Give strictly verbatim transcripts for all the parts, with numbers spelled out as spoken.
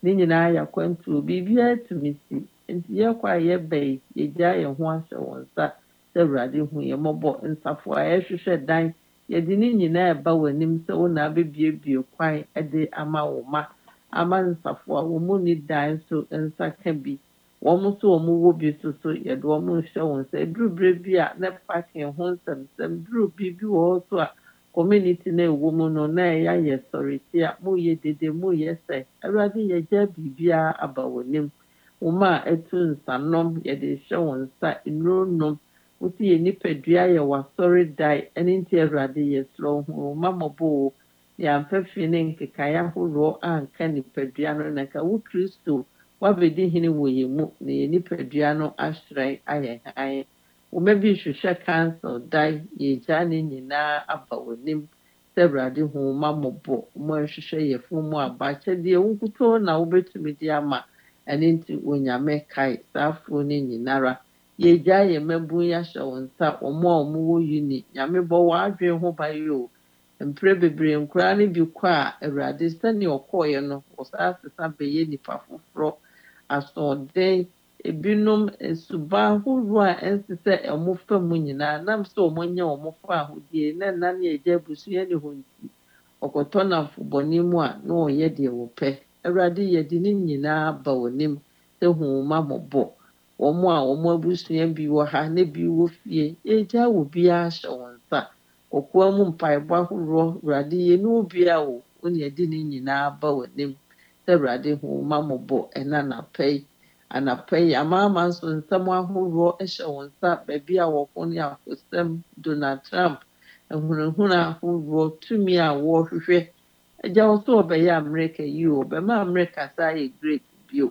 ne nyinaa yɛ akwantuo biribiara tumi si nti yɛkɔ a yɛbɛn yɛgya yɛn ho ahyɛ wɔn nsa sɛ Awurade hu yɛn mmɔbɔ nsafo a yɛhwehwɛ dan yɛde ne nyinaa ɛba w'anim sɛ wo na abɛbiebie kwan de ama wo ma ama nsafo a wɔn mu ni dan nso nsa ka bi wɔn nso wɔn wɔ bi nso so yɛde wɔn rehyɛ wɔn nsa eduru bere bi a ne parking ho nsɛmsɛm duru biribi wɔ hɔ so a community na ɛwɔ mu no na ɛyɛ ayɛ sɔrete a moyɛ dede moyɛ sɛ Awurade yɛgya biribiara aba w'anim woma a ɛtu nsanom yɛde hyɛ wɔn nsa nnuronom wosi yɛ nipadua yɛ w'asɔredan ɛne nti Awurade yɛsrɛ wo hu wo mmɔbɔ o yɛamfa fi ne nkekaeɛ ahoroɔ anka nipadua no na nka wo Kristo wabɛdi hene wɔ yɛn mu na yɛ nipadua no ahyerɛn ayɛ hann woma bi hwehwɛ council dan yɛgya ne nyinaa aba w'anim sɛ Awurade hu wo mmɔbɔ mo ahwehwɛ yɛfo mu aba akyɛdeɛ wo nkutoo na wobɛtumi de ama ɛne nti Onyame kae saa afoɔ no nyinara yɛgya yɛ mmabun yɛahyɛ wo nsa ɔmo a ɔmo wɔ uni Nyame bɔ w'adwene ho ban o mpere bebree nkoraa no bi kɔ a Awurade sɛnea ɔkɔɔeɛ no wɔsaa sesa bɛyɛ nipa foforɔ asoɔden ebinom suban ahorow a ɛnsi sɛ ɔmo fa mu nyinaa nam sɛ ɔmo nya ɔmo fa ahodie na nna ne agya abusua ne hɔ nti ɔkɔtɔ namfo bɔne mu a na ɔyɛ deɛ wɔpɛ Awurade yɛde ne nyinaa ba w'anim sɛ hu wo mmɔbɔ wɔn a wɔn abusua bi wɔ ha na bi wɔ fie yɛgya wɔ biara hyɛ wɔn nsa kɔkoa mu mpaebɔ ahoroɔ Awurade yɛ ne obi a wo wo na yɛde ne nyinaa ba w'anim sɛ Awurade hu wo mmɔbɔ ɛna anapa yi anapa yi amaama nso nsɛm ahoroɔ hyɛ wɔn nsa baabi a wɔko ne akosɛm Donald Trump ahunahuna ahoroɔ tumi a wɔrehwehwɛ agya wo so ɔbɛyɛ America yi o bɛma America saa yɛ great bio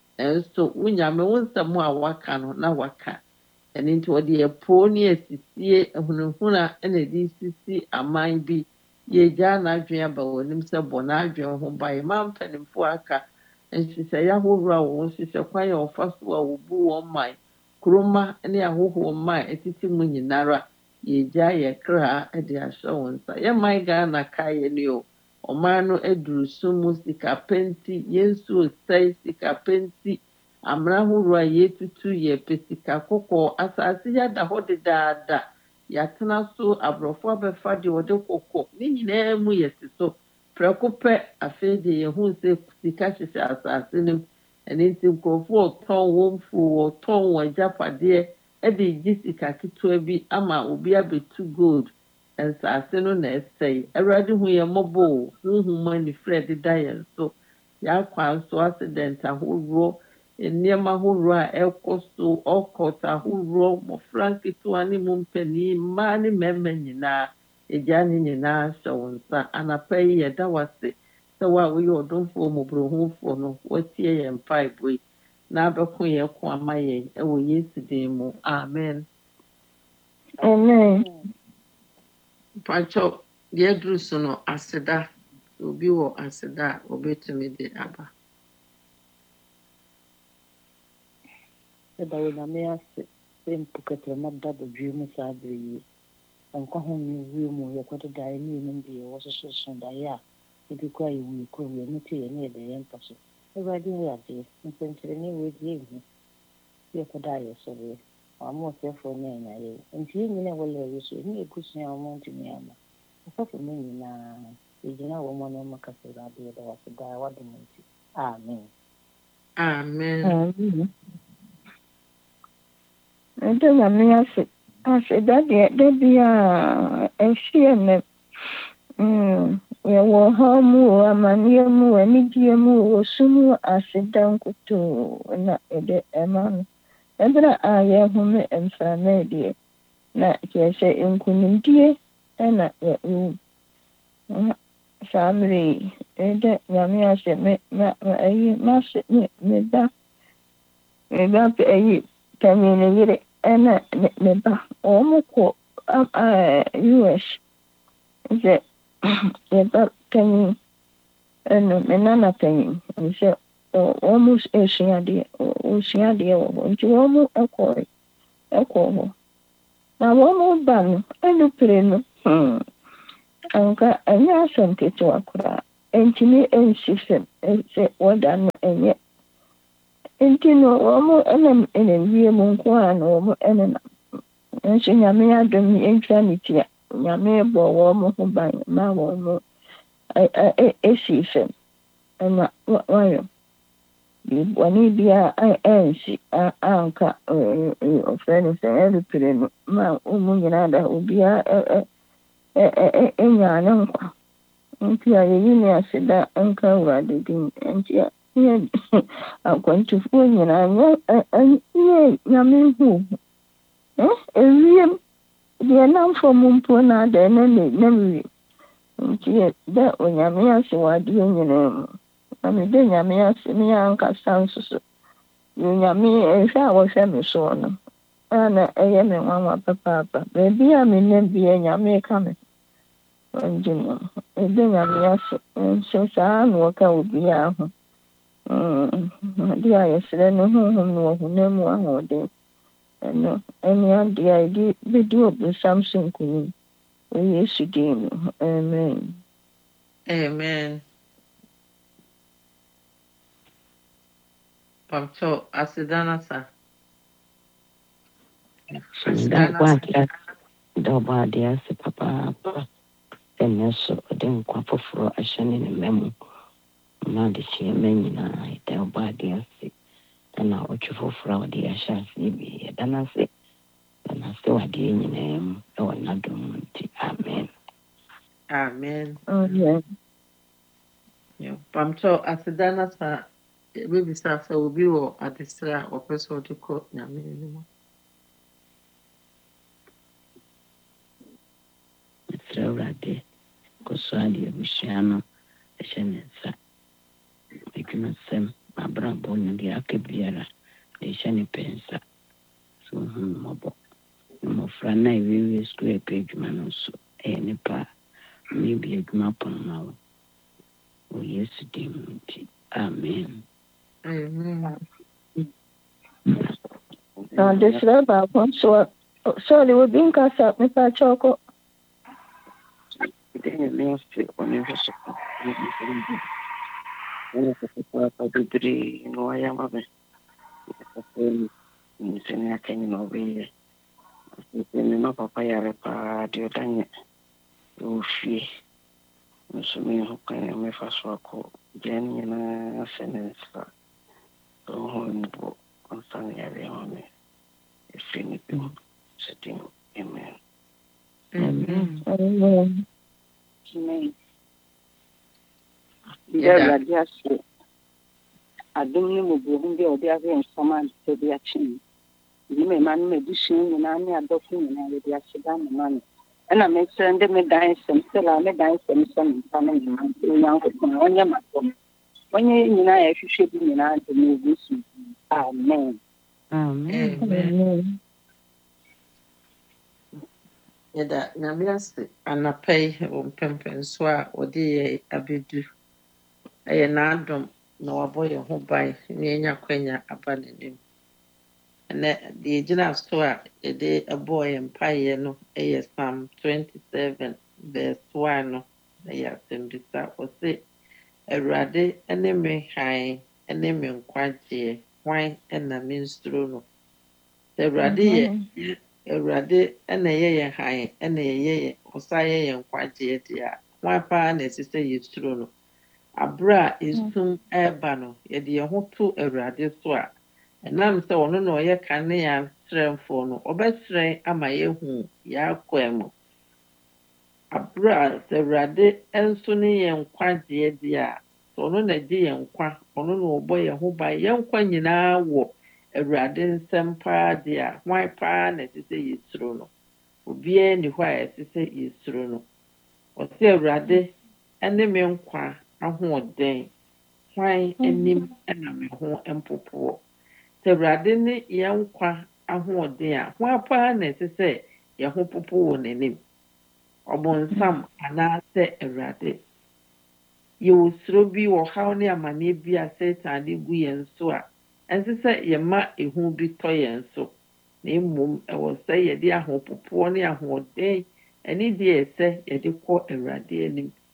ɛnso wo Nyame wo nsɛm a waka no na waka ɛno nti wɔde ɛpoo ne asisie ahunahuna ɛna de sisi aman bi yɛgya n'adwene aba w'anim sɛ bɔ n'adwene ho ban ma mpanimfoɔ aka nhyehyɛeɛ ahoroɔ a wɔn hyehyɛ kwan a wɔfa so a wɔbu wɔn man kuroma ne ahohoɔ ma a ɛtete mu nyinara yɛgya yɛ kra de ahyɛ wɔn nsa yɛman Ghana kaeɛ ne o ɔman no aduru so mu sika pɛnti yɛnsuo sɛe sika pɛnti amena ahoroɔ a yɛtutu yɛpɛ sika kɔkɔɔ asase yɛada hɔ dedaada yɛatena so aborɔfo abɛfa deɛ wɔde kɔkɔ ne nyinaa mu yɛte so prɛko pɛ afei deɛ yɛhu sɛ sika hyehyɛ asase no mu ɛno nti nkurɔfoɔ ɔtɔn wɔn mfuo wɔtɔn wɔn agyapadeɛ ɛde gye sika ketewa bi ama obi abɛtu gold nsase no na ɛsɛe Awurade hu yɛn mmɔbɔ o honhom anifrɛ deda yɛn so yɛakwan so accident ahoroɔ nneɛma ahoroɔ a ɛkɔ so ɔkɔt ahoroɔ mmɔfra nketewa ne mu mpanin mmaa ne mmarima nyinaa agya ne nyinaa hyɛ wo nsa anapa yi yɛda wase sɛ wo a woyɛ ɔdomfoɔ mmɔborɔhunufoɔ no watie yɛn mpaebɔ yi na abɛko yɛn ko ama yɛn ɛwɔ Yesu din mu amen Amen. mpakyɛw deɛ duru so no aseda obi wɔ aseda a obetumi de aba Eba wo na me ase sɛ mpukɛtɛ na da badwie mu saa bere yi nkwa ho ne wie mu yɛkɔde daeɛ ne yɛnim deɛ wɔsososo daeɛ a ebi kɔ a yɛwu kɔ wie mu te yɛ ne yɛde yɛn mpa so Awurade yɛ adeɛ nsɛnkyerɛnne wɔ di ehu yɛkɔda a yɛsɔreɛ ɔmo ɔsɛfoɔ ne ɛnyayɛ nti yɛn nyinaa wɔlɛ ɛwɔ so ne ebusua a ɔmo ntumi ama ɔsɔfo no nyinaa yɛgyina wɔn mo na ɔmo kasa Awurade yɛda wase daa wadom nti amen amen amen Ede na me ase ase dadeɛ da bi a ɛhyia me mm yɛwɔ ha mu wɔ amanneɛ mu wɔ anigyeɛ mu wɔ sum wɔ aseda nkotoo na ɛde ɛma no ɛberɛ a yɛhome mframa deɛ na kyerɛ sɛ nkonimdie ɛna yɛwu saa mmerɛ yi ɛdɛ Nyame ase me ma ayi mase me meba meba ayi panyin ne yere ɛna me ba ɔmo kɔ U S sɛ yɛba panyin ɛno me nana panyin sɛ ɔmo esuadeɛ osuadeɛ wɔ hɔ nti ɔmo ɛkɔ ɛkɔ hɔ na ɔmo ba no ɛno pere no anka ɛnyɛ asɛm ketewa koraa ntumi nsi fam sɛ wɔda no ɛnyɛ nti no wɔn ɛnam ɛnɛwie mu nko a na wɔn ɛnenam nso nyame adom yɛntwa ne ti a nyame bɔ wɔn ho ban ma wɔn esi fam ɛna wɔayɔ bɔne bia ɛnsi anka ɔfrɛ no sɛ ɛrepere no ma ɔmu nyinaa da obiaa ɛnya ne nkwa nti a yɛyi ne ase da nka Awurade din nti a yɛ akwantufoɔ nyinaa nyɛ nyame hu ewiem deɛ namfo mu mpo na ada na wie nti yɛ da onyame ase wɔ adeɛ nyinaa mu na mede nyame ase ne ankasa nso so nyame ɛhwɛ a wɔhwɛ me soɔ no ana ɛyɛ me nwanwa papaapa baabi a menam bia nyame ka me nti no mede nyame ase nso saa na wɔka obiaa ho ade a yɛsrɛ no honhom no wɔ honam mu ahoɔden ɛno ɛne adeɛ a yɛde bɛdi ɔbonsam so nkonim wɔ Yesu din mu amen Amen. Pamcho asidana sa. Dɔba de ase papaapa ɛnɛ so ɔde nkwa foforɔ ahyɛ ne ne mma mu ma de hyɛ mma nyinaa dɔba de ase ɛna ɔtwe foforɔ a ɔde ahyɛ ase bi yɛda no ase ɛna ase wadeɛ nyinaa mu ɛwɔ n'adom nti amen. Amen. amen Pamcho asidana sa baby sa fa obi wɔ adesra ɔpɛ sɛ ɔde kɔ nyame anim. Mesrɛ Awurade kɔso ade abusua no ɛhyɛ ne nsa adwumasɛm mabrabɔ no deɛ aka biara de ɛhyɛ ne pɛ nsa so hu mmɔbɔ na mmɔfra no a ɛwiewie sukuu ɛpɛ adwuma no nso ɛyɛ ne pa a mebi adwuma pono ma wo wɔ Yesu din mu nti amen. Amen. na desrɛ baako nso sɔre obi nkasa mepa kyɛwkɔ Then me feel on every second. When I put up a degree, you know, I am a man. Sini akan you be. Sini ma papa ya repa dio tanya. Ufi. Musumi hokan me faswa ko. Jeni na senensa. So honbo onsan ya be hone. Ifini bi. Sitting. Amen. Amen. amen Amen. Yeah, yeah, yeah. I don't know who they are. They are very common to be a chin. You may man medicine and I'm a document and they are sedan money. And I make sure they may die some still I may die some some family man. Young on your mouth. When you know, if you should be in to move this. Amen. Amen. amen Yɛda nyame ase anapa yi wɔ mpɛmpɛnso a wɔde yɛ abɛdu ɛyɛ n'adom na wabɔ yɛn ho ban na yɛnya kwanya aba n'anim ɛnɛ deɛ yɛgyina so a yɛde ɛbɔɔ yɛn mpaeɛ no ɛyɛ Psalm twenty-seven verse one no ɛyɛ asɛmbisa wɔse Awurade ne me hann ne me nkwagyeɛ hwan na mensuro no. Sɛ Awurade yɛ Awurade na ɛyɛ yɛn hann na ɛyɛ yɛn ɔsa yɛ yɛn nkwagyeɛ deɛ a hwan paa na ɛsɛ sɛ yɛsuro no. Abere a esum ɛreba no yɛde yɛn ho to Awurade so a ɛnam sɛ ɔno na ɔyɛ kanea srɛmfoɔ no ɔbɛsrɛn ama yɛahu yɛakwan mu. Abere a sɛ Awurade nso ne yɛn nkwagyeɛ deɛ a sɛ ɔno na gye yɛn nkwa ɔno na ɔbɔ yɛn ho ban yɛn nkwa nyinaa wɔ Awurade nsɛm paa deɛ a hwan paa na ɛsɛ sɛ yɛsuro no. Obiara nni hɔ a ɛsɛ sɛ yɛsuro no. Ɔsɛ Awurade ne me nkwa ahoɔden hwan anim na me ho mpopoɔ. Sɛ Awurade ne yɛn nkwa ahoɔden a hwan paa na ɛsɛ sɛ yɛn ho popo wɔ n'anim. Ɔbonsam anaasɛ Awurade. Yɛwɔ suro bi wɔ haw ne amanneɛ bi a Satan de gu yɛn so a ɛnsɛ sɛ yɛma ehu bi tɔ yɛn so. Na mmom ɛwɔ sɛ yɛde ahopopoɔ ne ahoɔden ɛne deɛ ɛsɛ yɛde kɔ Awurade anim.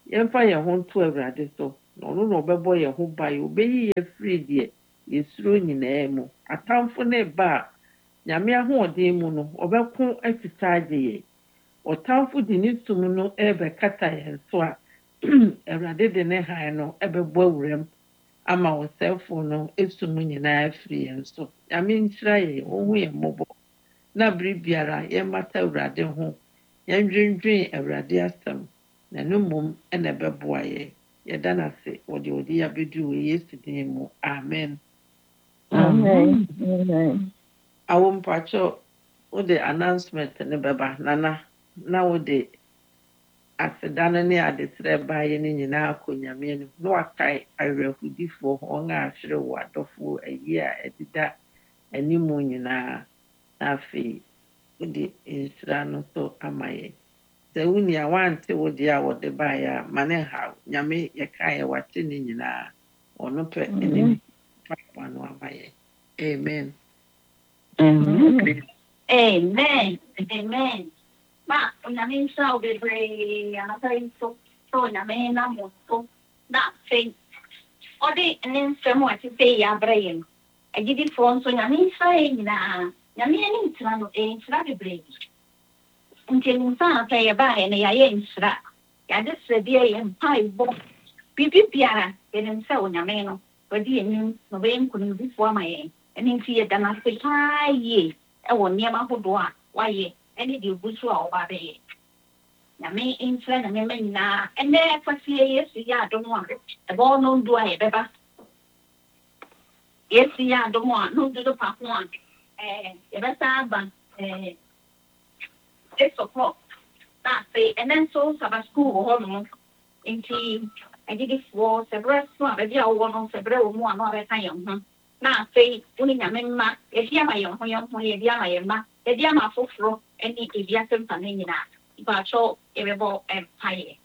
yɛmfa yɛn ho nto Awurade so na ɔno na ɔbɛbɔ yɛn ho ban ɔbɛyi yɛn firi deɛ yɛsuro nyinaa mu atamfo ne ba a nyame ahoɔden mu no ɔbɛko afita agye yɛn ɔtamfo de ne sum no ɛbɛkata yɛn so a Awurade de ne han no ɛbɛbɔ awuram ama ɔsɛefo no esum nyinaa afiri yɛn so nyame nhyira yɛn ɔhu yɛn mmɔbɔ na bere biara yɛmmata Awurade ho yɛndwendwen Awurade asɛm na no mmom ɛna ɛbɛboa yɛn yɛda no ase wɔde wɔde yɛabɛdu wɔ Yesu din mu amen. Amen. Amen. Awo mpakyɛ wode announcement ne bɛba nana na wode aseda no ne adesrɛ baeɛ no nyinaa akɔ nyame anim na wakae awerɛhodifoɔ wɔn a ahwere wɔ adɔfoɔ ayi a ɛdeda animu nyinaa na afei wode nhyira no so ama yɛn sɛ woni a wante wo deɛ a wɔde baeɛ a ma ne nhaw nyame yɛkaeɛ wate ne nyinaa ɔno pɛ ne papa no ama yɛn amen. Amen. Amen. Amen. Ma, onyame nhyira wo bebree anapa yi nso sɛ onyame nam wo so na afei ɔde ne nsɛm a ɛte sɛ yɛ abrɛ yɛn agyidifoɔ nso nyame nhyira yɛ nyinaa nyame ani ntena no ɛyɛ nhyira bebree nti nimsa anapa yɛbaeɛ no yɛayɛ nhyira yɛade srɛdeɛ yɛ mpaebɔ biribi biara yɛnim sɛ onyame no ɔde yɛnim na ɔbɛyɛ nkonimdifoɔ ama yɛn ɛno nti yɛda no ase paa yie ɛwɔ nneɛma ahodoɔ a wayɛ ɛne deɛ ɔgu so a ɔba bɛyɛ nyame nhyira nyame ma nyinaa ɛnɛ fasie yesu yɛ adom a ɛbɛwɔ no ndu a yɛbɛba yesu yɛ adom a no ndu do pako a yɛbɛsa aba eight o'clock na afei ɛnɛ nso saba school wɔ hɔ nom nti agyidifoɔ sɛ berɛ so a baabi a wowɔ no sɛ berɛ wɔ mu a na wabɛka yɛn ho na afei wo ne nyame mma yɛde ama yɛn ho yɛn ho yɛde ama yɛn mma yɛde ama afoforɔ ne ewiase mfa no nyinaa mpakyɛw yɛbɛbɔ mpaeɛ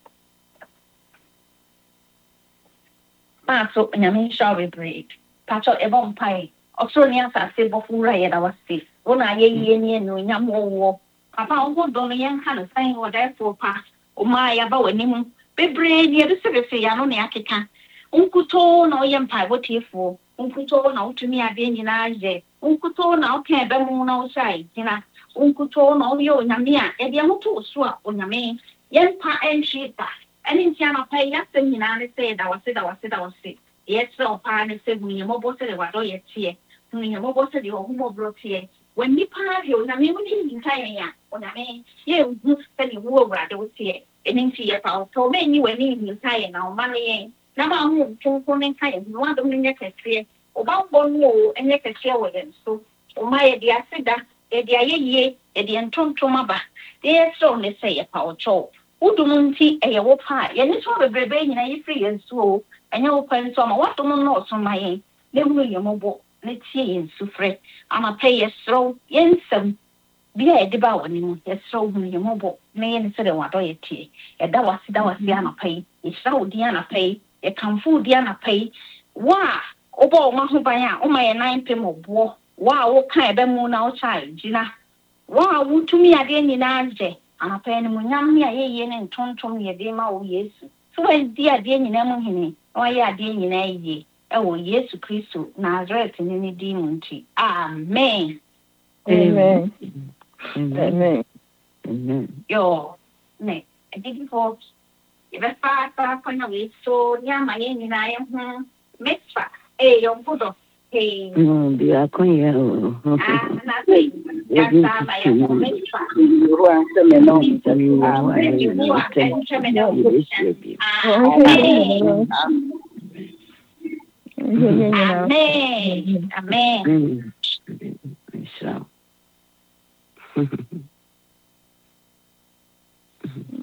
maa so nyame nhyira wo bebree mpakyɛw yɛbɔ mpaeɛ ɔsoro ne asase bɔfo wura yɛda wase wo na ayɛyie ne anuonyam wɔwɔ papa wo ho dɔ no yɛnka no sɛn wɔdaefoɔ pa ɔmaa yɛaba w'anim bebree ne yɛde sɛ bɛfiri yɛano ne akeka nkutoo na ɔyɛ mpaebɔ tiefoɔ nkutoo na wotumi adeɛ nyinaa yɛ nkutoo na woka ɛbɛ mu na wohyɛ a gyina nkutoo na woyɛ onyame a yɛde ɛho too so a onyame yɛmpa ɛnhwe da ɛne nti anɔpa yi yɛasɛm nyinaa ne sɛ da wase da wase da wase yɛkyerɛ wo paa ne sɛ hunu yɛmmɔbɔ sɛdeɛ wadɔ yɛ teɛ hunu yɛmmɔbɔ sɛdeɛ ɔhomɔborɔ teɛ w'ani paa hwɛ onyame wo ne nhinta yɛn a onyame yɛnhu sɛdeɛ wo awurade wo teɛ ɛne nti yɛpa wo sɛ wobɛnyi w'ani nhinta yɛn na ɔma no yɛn na ma ho nkonko ne nka yɛn ho adom no nyɛ kɛseɛ ɔbambɔ no o ɛnyɛ kɛseɛ wɔ yɛn so ɔma yɛde ase da yɛde ayɛ yie yɛde ntontom aba deɛ yɛkyerɛw ne sɛ yɛpa wo kyɛw wodom nti ɛyɛ wo pa a yɛne so bebrebe nyina yɛfiri yɛn so o ɛnyɛ wo pa nso ama wadom no ɔso ma yɛn na hunu yɛn mmɔbɔ na tie yɛn sufrɛ amapa yɛserɛw yɛnsɛm bi a yɛde ba wɔ ne mu yɛserɛw hunu yɛn mmɔbɔ na yɛne sɛdeɛ wadɔ yɛ tie yɛda wase da wase anapa yi yɛhyira wo din anapa yi yɛkamfo wo din anapa yi wo a wobɔ wo ma ho ban a woma yɛ nan pem ɔboɔ wo a woka ɛbɛ mu na wokyɛ a gyina wo a wotumi adeɛ nyinaa gyɛ anapa yi no mu nyam ne a yɛyie ne ntontom ne yɛde ma wo yesu so wadi adeɛ nyinaa mu hene na wayɛ adeɛ nyinaa yie ɛwɔ yesu kristo nasaret ne ne din mu nti amen Amen. Amen. Amen. yo ne adidifoɔ yɛbɛfa fa kɔnya wei so ne ama yɛn nyinaa yɛ ho mefa ee yɔnko dɔ ee No, be a coin. Oh, ah na sɛ yɛasa ama yɛn ho mefa Uru ase me no. Amen. Amen. So.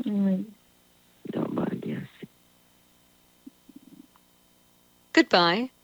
Don't bother. Goodbye.